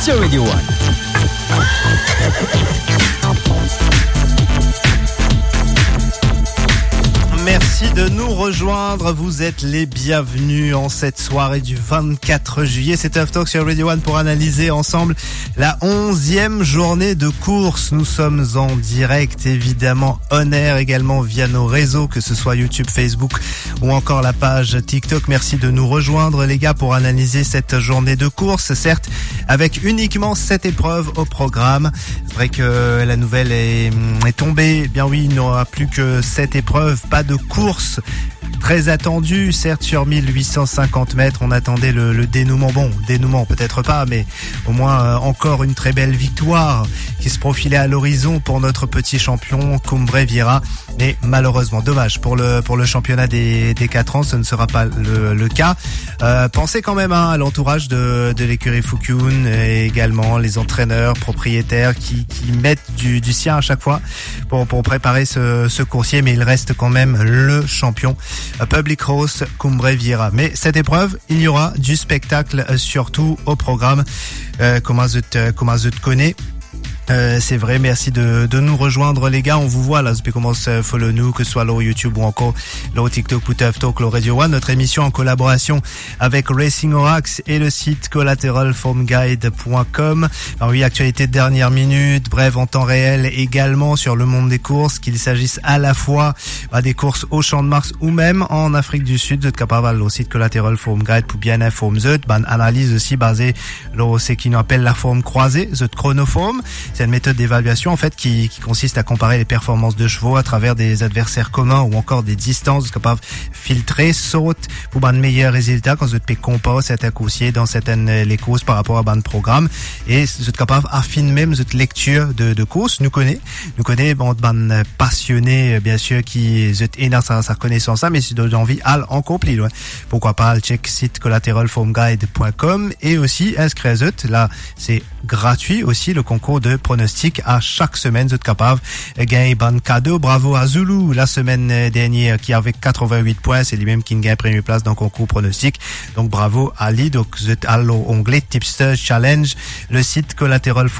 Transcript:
sur Radio One. Merci de nous rejoindre, vous êtes les bienvenus en cette soirée du 24 juillet. C'est Tough Talk sur Radio One pour analyser ensemble la 11e journée de course. Nous sommes en direct, évidemment, on air également via nos réseaux, que ce soit YouTube, Facebook ou encore la page TikTok. Merci de nous rejoindre les gars pour analyser cette journée de course, certes avec uniquement 7 épreuves au programme. C'est vrai que la nouvelle est tombée, bien oui, il n'y aura plus que 7 épreuves, pas de course très attendue, certes sur 1850 mètres, on attendait le dénouement, bon, dénouement peut-être pas, mais au moins encore une très belle victoire qui se profilait à l'horizon pour notre petit champion Cumbre Vieira, mais malheureusement, dommage, pour le championnat des 4 ans, ce ne sera pas le cas. Pensez quand même à l'entourage de l'écurie Fukun et également les entraîneurs, propriétaires qui mettent du sien à chaque fois pour préparer ce coursier, mais il reste quand même le champion Public Horse Cumbre Vieira. Mais cette épreuve, il y aura du spectacle surtout au programme. Comment je te connais. C'est vrai, merci de nous rejoindre les gars, on vous voit là, vous commencez à follow nous, que ce soit sur YouTube ou encore sur TikTok ou Tough Talk, sur Radio One, notre émission en collaboration avec Racing Orax et le site collateralformguide.com. Alors oui, actualité de dernière minute, bref, en temps réel également sur le monde des courses, qu'il s'agisse à la fois des courses au Champ de Mars ou même en Afrique du Sud, vous êtes capable au site collateralformguide pour bien informer, analyse aussi basée sur ce qu'on appelle la forme croisée, the chronoform. C'est une méthode d'évaluation en fait qui consiste à comparer les performances de chevaux à travers des adversaires communs ou encore des distances capables filtrer saute pour un meilleur résultat quand vous êtes comparer certains coursiers dans certaines les courses par rapport à un programme et vous êtes capable affiner même votre lecture de course. Nous connaît bon passionné bien sûr qui êtes énorme sa connaissance ça, mais si vous avez envie en complet pourquoi pas le check site collateralformguide.com et aussi inscrivez-vous là, c'est gratuit aussi le concours de pronostic à chaque semaine, vous êtes capable de gagner un cadeau. Bravo à Zulu la semaine dernière qui avait 88 points, c'est lui-même qui gagne première place dans le concours pronostic. Donc bravo à lui. Donc vous êtes à l'onglet Tipster Challenge, le site collateral